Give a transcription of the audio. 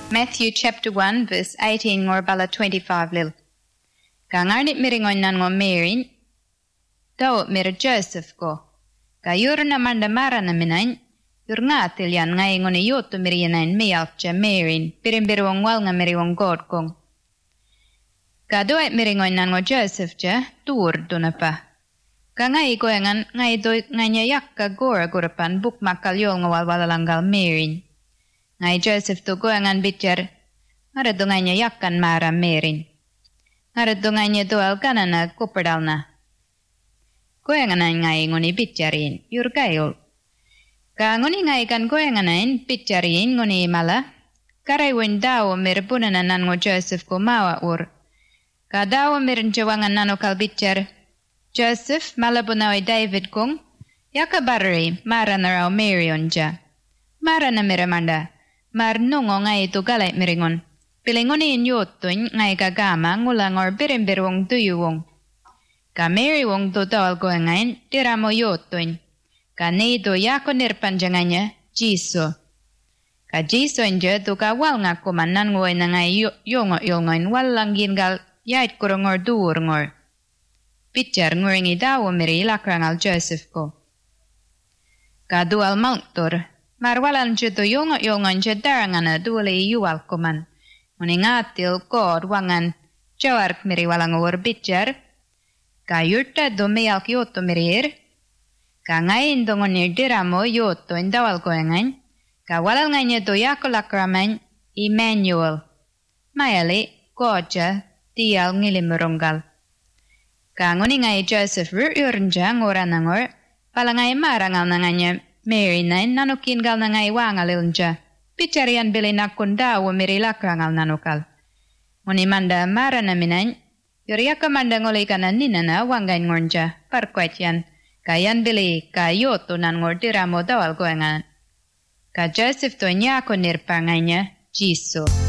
Matthew chapter 1 verse 18 ngor bala 25 lil. Ka ngarnit miringon nan ngor Mary, daw mir Joseph ko. Ka yur na mandamara na minain, yur nga tilyan ngay ngon yoto mirinain miyalk cha Mary, pirimbirwang wal nga miriwang god kong. Ka doit miringon nan ngor Joseph cha, tuur do na pa. Ka ngay goyangan ngay doy nganya yak ka gora gorapan buk makalyol nga walwalalanggal Mary. Ngay Joseph to goyangan bicar, ngara do nganya yakkan mara Mary. Ngara do nganya doal kanana kuperdal na. Goyangan ngay ngoni bicarin, yur gayol. Ka ngoni ngay kan goyangan bicarin ngoni mala, karay wen dawo mirbunan nan ngo Joseph ko mawa ur. Ka dawo mirin jawangan nano kal bicar, Joseph malabunawi David kong, yaka barri mara na raw Mary onja. Mara na miramanda, mar nungo ngay ito galay miringon. Pilingoni yotoin ngay kagama ngulang or birimbirwong tuyuwong. Ka Mary wong totoo ko ngayon, tira mo yotoin. Ka nito yako nirpanjanganya, Jiso. Ka Jiso nja to ka wal nga kumanan ngoy na ngay yongo-yongoin walang gingal yait kurong or duur ngor. Pitjar nguringi dawo miri lakrangal Joseph ko. Ka dual mauntur, marwalan juto yongo-yongoin siya darangan na duwali yuwal kuman. Uningatil god wangan jawark miri walang ur bicar, ka yurta do meyalk yoto mirir, ka ngayon do ngonir diramo yoto indawal goyangan, ka walal nganya do yako lakraman Emmanuel, mayali godja tial ngilimurunggal. Ka ngoni ngay Joseph rururnja ngoran nangor, pala ngay marangal na nganya Mary nain nanukin gal na ngay wangalilnja. Picarian bilin akun dawo mirilak rangal nanukal. Ngoni manda mara na minain, yuriya ka manda ngolay ka na ninana wanggain ngonja, parkwat yan. Kayan bili kayoto nan ngor diramo dawal goyangan. Ka Joseph to niya ako nirpangay niya, Jiso.